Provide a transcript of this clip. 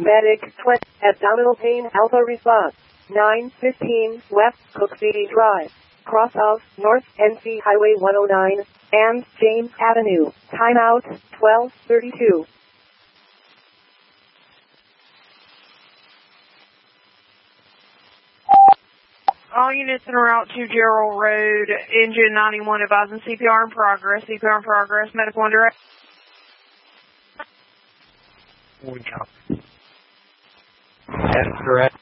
Medic 20, abdominal pain, alpha response. 915 West Cook City Drive, cross of North NC Highway 109 and James Avenue. Timeout 12:32. All units en route to Gerald Road, engine 91 advising CPR in progress. CPR in progress, medical on direct. One copy. That's correct.